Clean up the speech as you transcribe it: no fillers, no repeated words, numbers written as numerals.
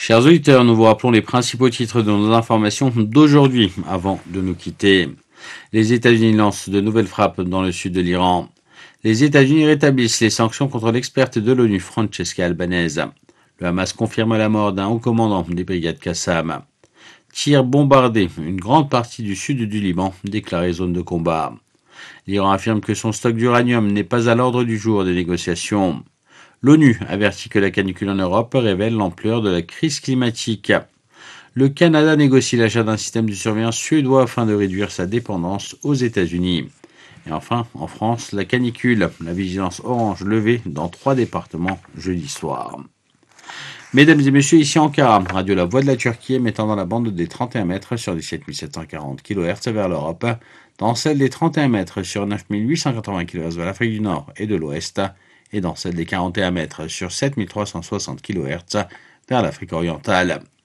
Chers auditeurs, nous vous rappelons les principaux titres de nos informations d'aujourd'hui avant de nous quitter. Les États-Unis lancent de nouvelles frappes dans le sud de l'Iran. Les États-Unis rétablissent les sanctions contre l'experte de l'ONU Francesca Albanese. Le Hamas confirme la mort d'un haut commandant des brigades Qassam. Tirs bombardés, une grande partie du sud du Liban déclarée zone de combat. L'Iran affirme que son stock d'uranium n'est pas à l'ordre du jour des négociations. L'ONU avertit que la canicule en Europe révèle l'ampleur de la crise climatique. Le Canada négocie l'achat d'un système de surveillance suédois afin de réduire sa dépendance aux États-Unis. Et enfin, en France, la canicule, la vigilance orange levée dans 3 départements jeudi soir. Mesdames et messieurs, ici Ankara, Radio La Voix de la Turquie émettant dans la bande des 31 mètres sur les 7740 kHz vers l'Europe, dans celle des 31 mètres sur 9880 kHz vers l'Afrique du Nord et de l'Ouest, et dans celle des 41 mètres sur 7360 kHz vers l'Afrique orientale.